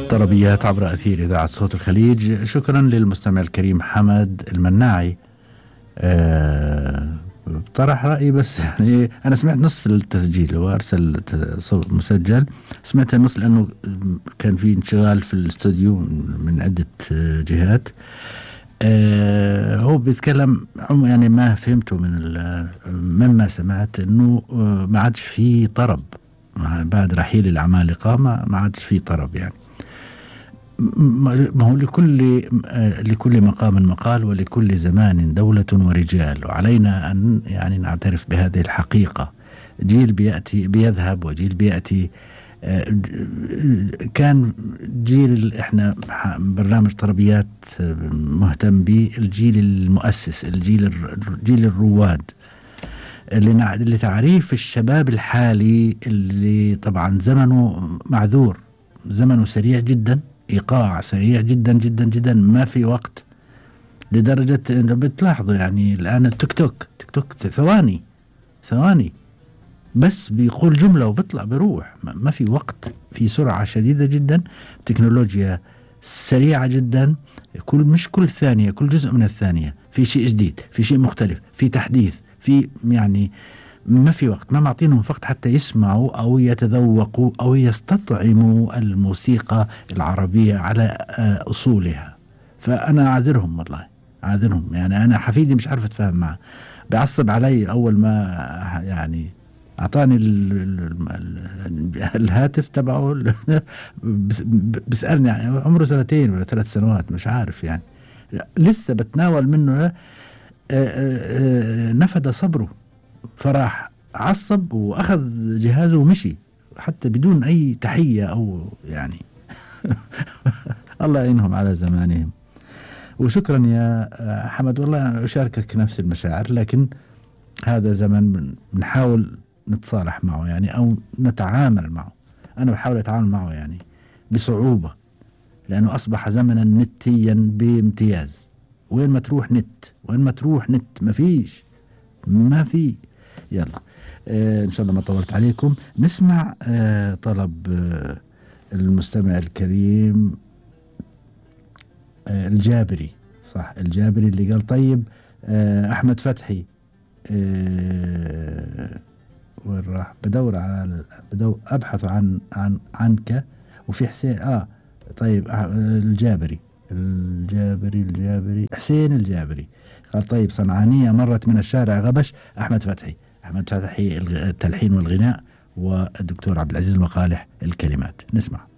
طربيات عبر أثير إذاعة صوت الخليج. شكرا للمستمع الكريم حمد المناعي. طرح رأيي، بس يعني أنا سمعت نص التسجيل وأرسل صوت مسجل، سمعت النص لأنه كان في انشغال في الاستوديو من عدة جهات. هو بيتكلم يعني ما فهمته مما سمعت إنه ما عادش في طرب بعد رحيل العمالقة، ما عادش في طرب. يعني ما هو لكل مقام مقال، ولكل زمان دولة ورجال، وعلينا أن يعني نعترف بهذه الحقيقة. جيل بيذهب وجيل بيأتي. كان جيل احنا برنامج طربيات مهتم به، الجيل المؤسس، جيل الرواد لتعريف الشباب الحالي اللي طبعا زمنه معذور، زمنه سريع جدا، إيقاع سريع جدا جدا جدا، ما في وقت. لدرجة أنه بتلاحظوا يعني الآن التيك توك ثواني بس بيقول جملة وبيطلع بيروح، ما في وقت، في سرعة شديدة جدا، تكنولوجيا سريعة جدا، مش كل ثانية، كل جزء من الثانية في شيء جديد، في شيء مختلف، في تحديث، في يعني ما في وقت، ما معطينهم وقت حتى يسمعوا أو يتذوقوا أو يستطعموا الموسيقى العربية على أصولها. فأنا أعذرهم، والله أعذرهم. يعني أنا حفيدي مش عارف أتفاهم معه، بيعصب علي أول ما يعني أعطاني الهاتف تبعه بسألني، يعني عمره 2 ولا 3 سنوات مش عارف، يعني لسه بتناول منه. نفد صبره، فراح عصب وأخذ جهازه ومشي حتى بدون أي تحية أو يعني الله يعينهم على زمانهم. وشكرا يا حمد، والله أشاركك نفس المشاعر، لكن هذا زمن بنحاول نتصالح معه يعني، أو نتعامل معه. أنا بحاول أتعامل معه يعني بصعوبة، لأنه أصبح زمنا نتيا بامتياز. وين ما تروح نت، ما في. يلا إن شاء الله ما طولت عليكم. نسمع طلب المستمع الكريم الجابري، صح، الجابري اللي قال طيب أحمد فتحي وين راح؟ بدور أبحث عنك، وفي حسين طيب الجابري حسين الجابري قال طيب صنعانية مرت من الشارع غبش. أحمد فتحي التلحين والغناء، والدكتور عبد العزيز المقالح الكلمات. نسمع.